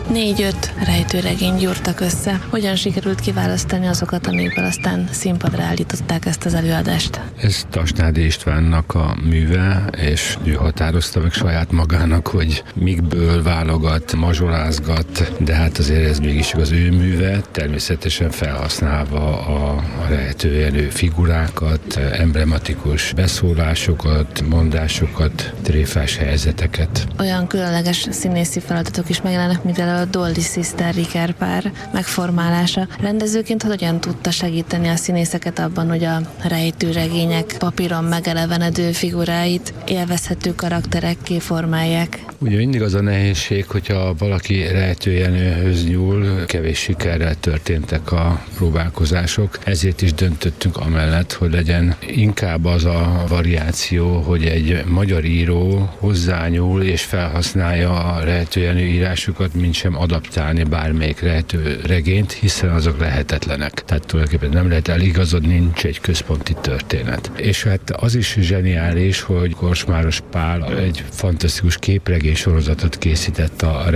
4-5 rejtőregényt gyúrtak össze. Hogyan sikerült kiválasztani azokat, amikből aztán színpadra állították ezt az előadást? Ez Tasnádi Istvánnak a műve, és ő határozta meg saját magának, hogy mikből válogat, mazsolázgat, de hát azért ez mégis az ő műve, természetesen felhasználva a rejtőjenő figurákat, emblematikus beszólásokat, mondásokat, tréfás helyzeteket. Olyan különleges színészi feladatok is megjelennek, mint például a Dolly Sister Riker-pár megformálása. Rendezőként hogyan tudta segíteni a színészeket abban, hogy a rejtőregények papíron megelevenedő figuráit élvezhető karakterekké formálják? Ugye mindig az a nehézség, hogyha valaki rejtőjenőhöz nyúl, kevés sikerrel történtek a próbálkozások. Ezért is döntöttünk amellett, hogy legyen inkább az a variáció, hogy egy magyar író hozzányúl és felhasználja a rejtőjenő írásukat, mint sem adaptálni bármelyik rejtőregényt, hiszen azok lehetetlenek. Tehát tulajdonképpen nem lehet eligazodni, nincs egy központi történet. És hát az is zseniális, hogy Korsmáros Pál egy fantasztikus képregény sorozatot készített a